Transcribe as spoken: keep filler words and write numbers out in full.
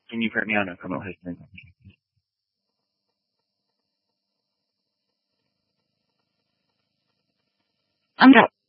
Can you put me on a criminal history? I'm done.